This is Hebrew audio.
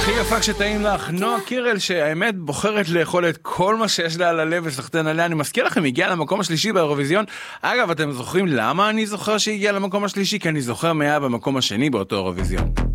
הכי יפה כשטעים לך, נועה קירל, שהאמת בוחרת לאכול את כל מה שיש לה על הלב וסחטן עליה. אני מזכיר לכם, הגיעה למקום השלישי באירוויזיון. אגב, אתם זוכרים למה אני זוכר שהיא הגיעה למקום השלישי? כי אני זוכר מה היה במקום השני באותו אירוויזיון.